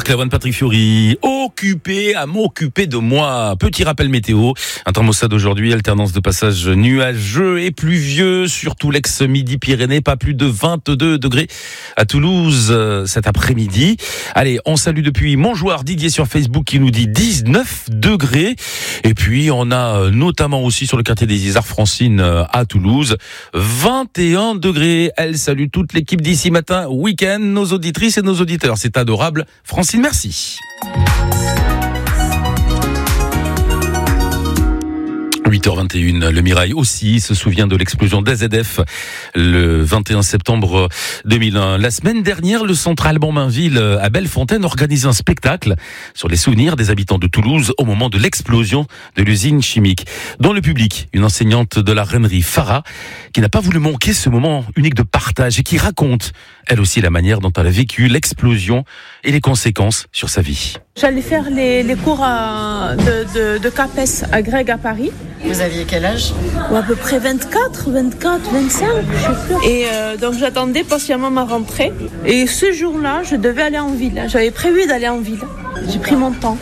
Clairevoine, Patrick Fiori, occupé à m'occuper de moi. Petit rappel météo, un temps maussade aujourd'hui, alternance de passages nuageux et pluvieux, surtout l'ex-Midi-Pyrénées, pas plus de 22 degrés à Toulouse cet après-midi. Allez, on salue depuis Montjoie Didier sur Facebook qui nous dit 19 degrés. Et puis on a notamment aussi sur le quartier des Isards Francine à Toulouse, 21 degrés. Elle salue toute l'équipe d'ici matin, week-end, nos auditrices et nos auditeurs. C'est adorable. Francine, merci. 8h21, le Mirail aussi se souvient de l'explosion d'AZF le 21 septembre 2001. La semaine dernière, le centre Alban Mainville à Bellefontaine organisait un spectacle sur les souvenirs des habitants de Toulouse au moment de l'explosion de l'usine chimique. Dans le public, une enseignante de la Rennerie, Farah, qui n'a pas voulu manquer ce moment unique de partage et qui raconte, elle aussi, la manière dont elle a vécu l'explosion et les conséquences sur sa vie. J'allais faire les cours de CAPES à Greg à Paris. Vous aviez quel âge ? À peu près 24, 25, je sais plus. Et donc j'attendais patiemment ma rentrée. Et ce jour-là, je devais aller en ville. J'avais prévu d'aller en ville. J'ai pris mon temps.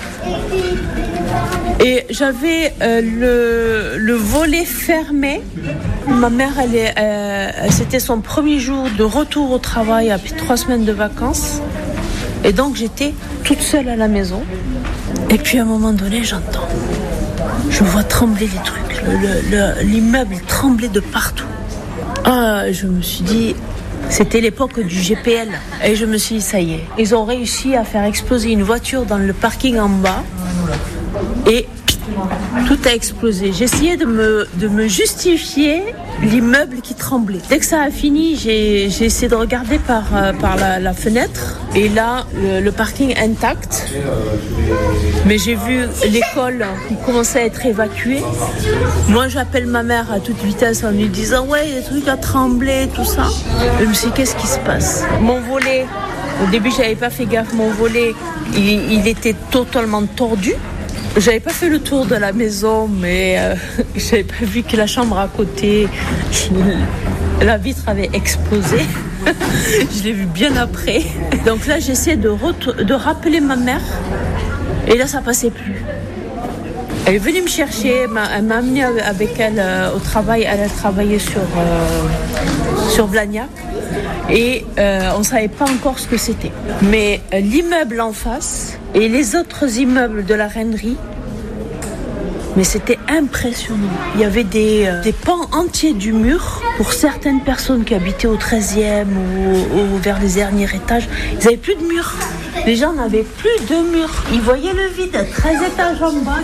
Et j'avais le volet fermé. Ma mère, c'était son premier jour de retour au travail après 3 semaines de vacances. Et donc j'étais toute seule à la maison. Et puis à un moment donné, j'entends. Je vois trembler les trucs. L'immeuble tremblait de partout. Je me suis dit, c'était l'époque du GPL. Et je me suis dit, ça y est. Ils ont réussi à faire exploser une voiture dans le parking en bas. Et tout a explosé. J'essayais de me justifier l'immeuble qui tremblait. Dès que ça a fini, j'ai essayé de regarder par la fenêtre. Et là, le parking intact. Mais j'ai vu l'école qui commençait à être évacuée. Moi, j'appelle ma mère à toute vitesse en lui disant « Ouais, il y a des trucs à trembler, tout ça. » Je me suis dit « Qu'est-ce qui se passe ?» Mon volet, au début, j'avais pas fait gaffe. Mon volet, il était totalement tordu. J'avais pas fait le tour de la maison, mais j'avais pas vu que la chambre à côté, la vitre avait explosé. Je l'ai vu bien après. Donc là, j'essaie de rappeler ma mère. Et là, ça passait plus. Elle est venue me chercher, elle m'a amenée avec elle au travail. Elle a travaillé sur Blagnac. Et on ne savait pas encore ce que c'était. Mais l'immeuble en face et les autres immeubles de la Rennerie, mais c'était impressionnant. Il y avait des pans entiers du mur. Pour certaines personnes qui habitaient au 13e ou vers les derniers étages, ils n'avaient plus de mur. Les gens n'avaient plus de mur. Ils voyaient le vide, 13 étages en bas.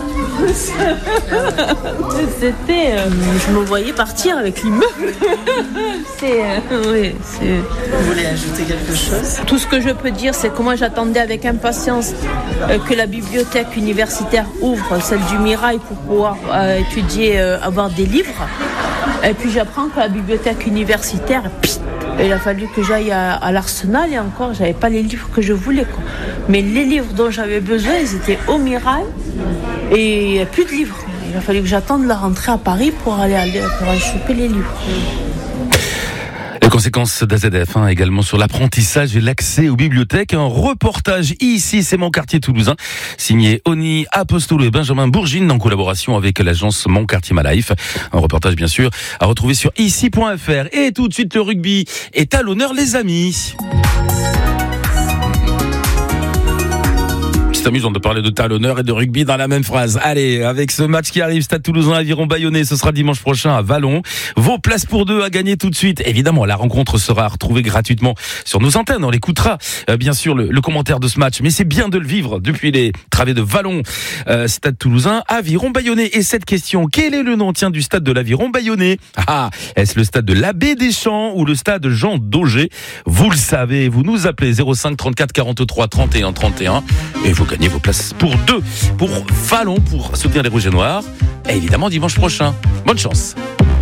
C'était... je me voyais partir avec l'immeuble. Oui, Vous voulez ajouter quelque chose ? Tout ce que je peux dire, c'est que moi j'attendais avec impatience que la bibliothèque universitaire ouvre, celle du Mirail, pour pouvoir étudier, avoir des livres. Et puis j'apprends que la bibliothèque universitaire, il a fallu que j'aille à l'Arsenal et encore, j'avais pas les livres que je voulais, quoi. Mais les livres dont j'avais besoin, ils étaient au Mirail et plus de livres. Il a fallu que j'attende la rentrée à Paris pour aller choper les livres. Les conséquences d'AZF, également sur l'apprentissage et l'accès aux bibliothèques. Un reportage ici, c'est mon quartier toulousain, signé Oni Apostolo et Benjamin Bourgine en collaboration avec l'agence Mon Quartier Ma Life. Un reportage, bien sûr, à retrouver sur ici.fr. Et tout de suite, le rugby est à l'honneur, les amis. C'est amusant de parler de talonneur et de rugby dans la même phrase. Allez, avec ce match qui arrive, Stade Toulousain Aviron Bayonnais, ce sera dimanche prochain à Vallon. Vos places pour 2 à gagner tout de suite. Évidemment, la rencontre sera retrouvée gratuitement sur nos antennes. On l'écoutera, bien sûr, le commentaire de ce match. Mais c'est bien de le vivre depuis les travées de Vallon. Stade Toulousain Aviron Bayonnais. Et cette question, quel est le nom du stade de l'Aviron Bayonnais ? Est-ce le stade de l'Abbé des Champs ou le stade Jean Daugé ? Vous le savez, vous nous appelez 05 34 43 31 31 et vous gagnez vos places pour 2 pour Vallon, pour soutenir les Rouges et Noirs. Et évidemment dimanche prochain. Bonne chance.